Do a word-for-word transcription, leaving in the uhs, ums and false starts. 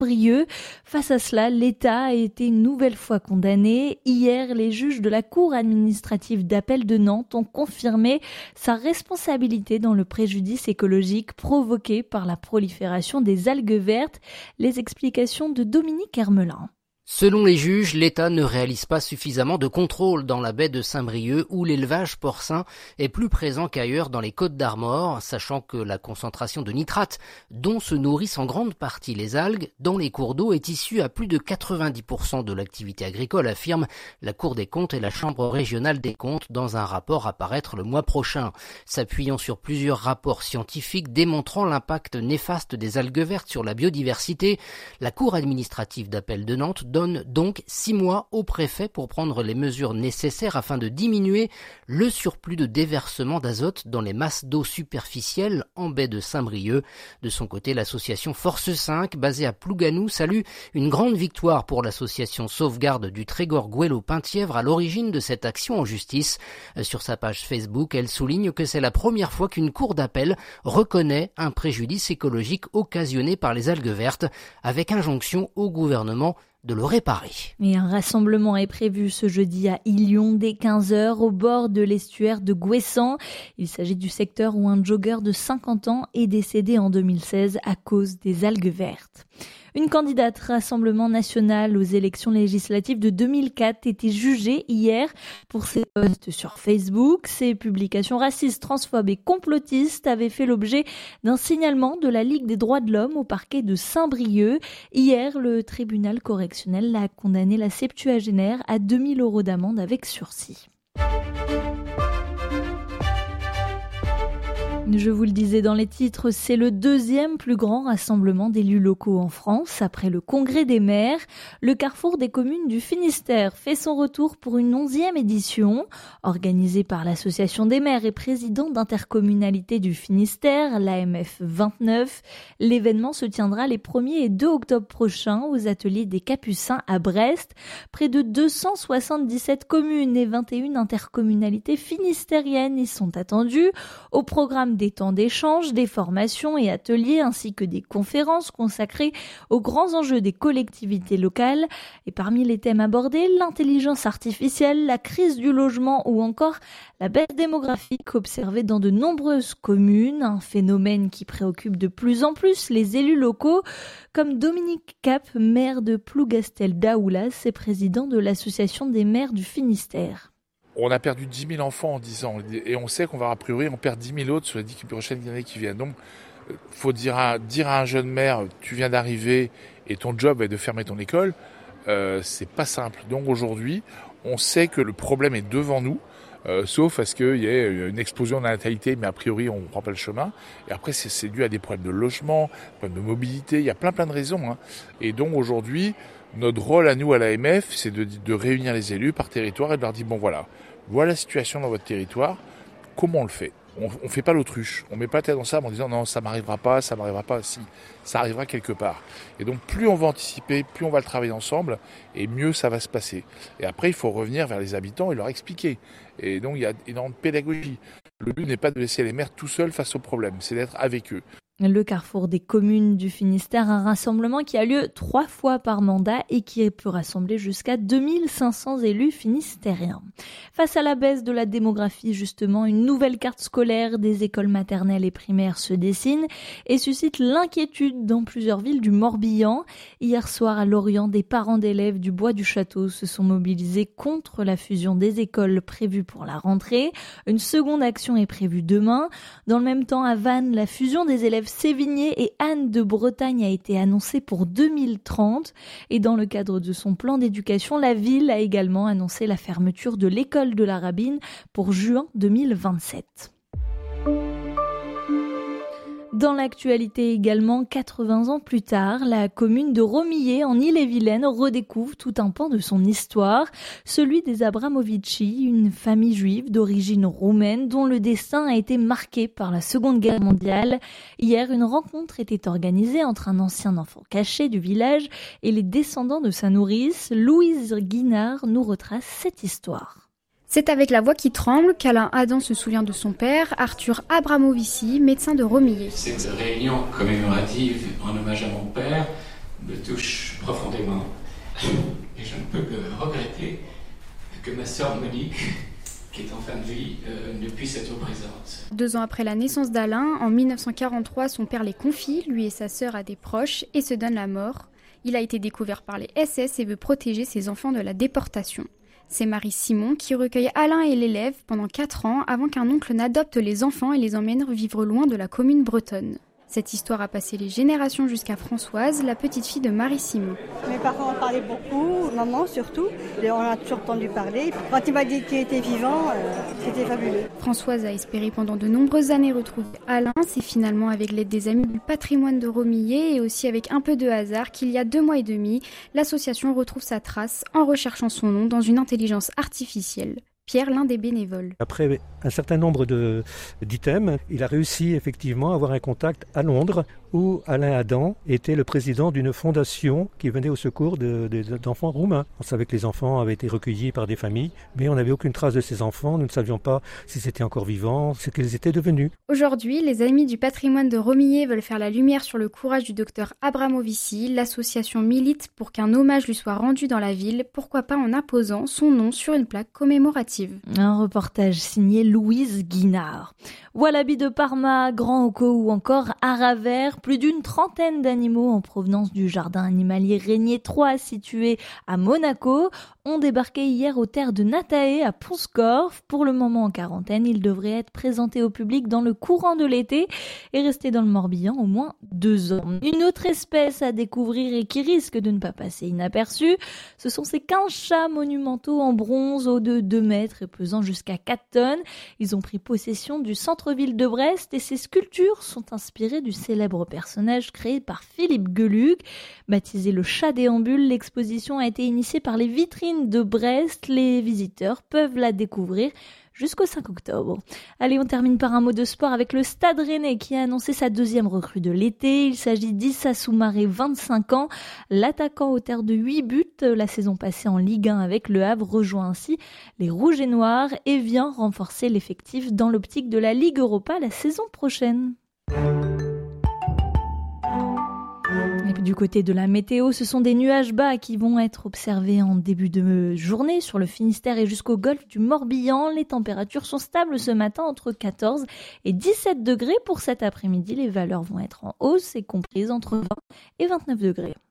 Saint-Brieuc. Face à cela, l'État a été une nouvelle fois condamné. Hier, les juges de la Cour administrative d'appel de Nantes ont confirmé sa responsabilité dans le préjudice écologique provoqué par la prolifération des algues vertes. Les explications de Dominique Hermelin. Selon les juges, l'État ne réalise pas suffisamment de contrôle dans la baie de Saint-Brieuc où l'élevage porcin est plus présent qu'ailleurs dans les Côtes-d'Armor, sachant que la concentration de nitrates, dont se nourrissent en grande partie les algues, dans les cours d'eau est issue à plus de quatre-vingt-dix pour cent de l'activité agricole, affirme la Cour des comptes et la Chambre régionale des comptes dans un rapport à paraître le mois prochain. S'appuyant sur plusieurs rapports scientifiques démontrant l'impact néfaste des algues vertes sur la biodiversité, la Cour administrative d'appel de Nantes donne donc six mois au préfet pour prendre les mesures nécessaires afin de diminuer le surplus de déversement d'azote dans les masses d'eau superficielles en baie de Saint-Brieuc. De son côté, l'association Force cinq, basée à Plougasnou, salue une grande victoire pour l'association Sauvegarde du Trégor Gouello-Penthièvre à l'origine de cette action en justice. Sur sa page Facebook, elle souligne que c'est la première fois qu'une cour d'appel reconnaît un préjudice écologique occasionné par les algues vertes, avec injonction au gouvernement de le réparer. Et un rassemblement est prévu ce jeudi à Illion dès quinze heures au bord de l'estuaire de Gouessant. Il s'agit du secteur où un jogger de cinquante ans est décédé en deux mille seize à cause des algues vertes. Une candidate Rassemblement national aux élections législatives de deux mille quatre était jugée hier pour ses posts sur Facebook. Ses publications racistes, transphobes et complotistes avaient fait l'objet d'un signalement de la Ligue des droits de l'homme au parquet de Saint-Brieuc. Hier, le tribunal correctionnel a condamné la septuagénaire à deux mille euros d'amende avec sursis. Je vous le disais dans les titres, c'est le deuxième plus grand rassemblement d'élus locaux en France après le Congrès des maires. Le Carrefour des communes du Finistère fait son retour pour une onzième édition. Organisée par l'Association des maires et président d'intercommunalité du Finistère, l'A M F vingt-neuf, l'événement se tiendra les premier et deux octobre prochains aux ateliers des Capucins à Brest. Près de deux cent soixante-dix-sept communes et vingt et une intercommunalités finistériennes y sont attendues. Au programme des temps d'échange, des formations et ateliers ainsi que des conférences consacrées aux grands enjeux des collectivités locales. Et parmi les thèmes abordés, l'intelligence artificielle, la crise du logement ou encore la baisse démographique observée dans de nombreuses communes, un phénomène qui préoccupe de plus en plus les élus locaux, comme Dominique Cap, maire de Plougastel-Daoulas et président de l'Association des maires du Finistère. On a perdu dix mille enfants en dix ans et on sait qu'on va a priori en perdre dix mille autres sur les dix prochaines années qui viennent. Donc, il faut dire à, dire à un jeune maire, tu viens d'arriver et ton job est de fermer ton école, euh, c'est pas simple. Donc aujourd'hui, on sait que le problème est devant nous, euh, sauf à ce qu'il y ait une explosion de la natalité, mais a priori on ne prend pas le chemin. Et après, c'est, c'est dû à des problèmes de logement, des problèmes de mobilité, il y a plein plein de raisons. Hein. Et donc aujourd'hui, notre rôle à nous, à l'A M F, c'est de, de réunir les élus par territoire et de leur dire, bon voilà, voilà la situation dans votre territoire, comment on le fait ? On ne fait pas l'autruche, on ne met pas la tête dans ça en disant, non, ça ne m'arrivera pas, ça ne m'arrivera pas, si, ça arrivera quelque part. Et donc, plus on va anticiper, plus on va le travailler ensemble, et mieux ça va se passer. Et après, il faut revenir vers les habitants et leur expliquer. Et donc, il y a énormément de pédagogie. Le but n'est pas de laisser les maires tout seuls face aux problèmes, c'est d'être avec eux. Le Carrefour des communes du Finistère, un rassemblement qui a lieu trois fois par mandat et qui peut rassembler jusqu'à deux mille cinq cents élus finistériens. Face à la baisse de la démographie, justement, une nouvelle carte scolaire des écoles maternelles et primaires se dessine et suscite l'inquiétude dans plusieurs villes du Morbihan. Hier soir, à Lorient, des parents d'élèves du Bois du Château se sont mobilisés contre la fusion des écoles prévue pour la rentrée. Une seconde action est prévue demain. Dans le même temps, à Vannes, la fusion des élèves Sévigné et Anne de Bretagne a été annoncée pour deux mille trente et dans le cadre de son plan d'éducation, la ville a également annoncé la fermeture de l'école de la Rabine pour juin deux mille vingt-sept. Dans l'actualité également, quatre-vingts ans plus tard, la commune de Romillé en Ille-et-Vilaine redécouvre tout un pan de son histoire, celui des Abramovici, une famille juive d'origine roumaine dont le destin a été marqué par la Seconde Guerre mondiale. Hier, une rencontre était organisée entre un ancien enfant caché du village et les descendants de sa nourrice. Louise Guinard nous retrace cette histoire. C'est avec la voix qui tremble qu'Alain Adam se souvient de son père, Arthur Abramovici, médecin de Romillé. Cette réunion commémorative en hommage à mon père me touche profondément. Et je ne peux que regretter que ma sœur Monique, qui est en fin de vie, euh, ne puisse être présente. Deux ans après la naissance d'Alain, en mille neuf cent quarante-trois, son père les confie, lui et sa sœur, à des proches et se donne la mort. Il a été découvert par les S S et veut protéger ses enfants de la déportation. C'est Marie Simon qui recueille Alain et l'élève pendant quatre ans avant qu'un oncle n'adopte les enfants et les emmène vivre loin de la commune bretonne. Cette histoire a passé les générations jusqu'à Françoise, la petite fille de Marie Simon. Mes parents en parlaient beaucoup, maman surtout, et on a toujours entendu parler. Quand il m'a dit qu'il était vivant, euh, c'était fabuleux. Françoise a espéré pendant de nombreuses années retrouver Alain. C'est finalement avec l'aide des Amis du patrimoine de Romillet et aussi avec un peu de hasard qu'il y a deux mois et demi, l'association retrouve sa trace en recherchant son nom dans une intelligence artificielle. Pierre, l'un des bénévoles. Après un certain nombre de, d'items, il a réussi effectivement à avoir un contact à Londres où Alain Adam était le président d'une fondation qui venait au secours de, de, d'enfants roumains. On savait que les enfants avaient été recueillis par des familles, mais on n'avait aucune trace de ces enfants. Nous ne savions pas s'ils étaient encore vivants, ce qu'ils étaient devenus. Aujourd'hui, les Amis du patrimoine de Romillet veulent faire la lumière sur le courage du docteur Abramovici. L'association milite pour qu'un hommage lui soit rendu dans la ville, pourquoi pas en apposant son nom sur une plaque commémorative. Un reportage signé Louise Guinard. Wallaby de Parma, Grand Oko ou encore Aravers, plus d'une trentaine d'animaux en provenance du jardin animalier Régnier trois situé à Monaco ont débarqué hier aux terres de Natae à Ponscorf. Pour le moment en quarantaine, ils devraient être présentés au public dans le courant de l'été et rester dans le Morbihan au moins deux ans. Une autre espèce à découvrir et qui risque de ne pas passer inaperçue, ce sont ces quinze chats monumentaux en bronze hauts de deux mètres et pesant jusqu'à quatre tonnes. Ils ont pris possession du centre-ville de Brest et ces sculptures sont inspirées du célèbre personnage créé par Philippe Geluck. Baptisé le chat déambule, l'exposition a été initiée par les vitrines de Brest. Les visiteurs peuvent la découvrir jusqu'au cinq octobre. Allez, on termine par un mot de sport avec le Stade Rennais qui a annoncé sa deuxième recrue de l'été. Il s'agit d'Issa Soumaré, vingt-cinq ans. L'attaquant auteur de huit buts la saison passée en Ligue un avec Le Havre rejoint ainsi les Rouges et Noirs et vient renforcer l'effectif dans l'optique de la Ligue Europa la saison prochaine. Et puis du côté de la météo, ce sont des nuages bas qui vont être observés en début de journée sur le Finistère et jusqu'au golfe du Morbihan. Les températures sont stables ce matin entre quatorze et dix-sept degrés. Pour cet après-midi, les valeurs vont être en hausse et comprises entre vingt et vingt-neuf degrés.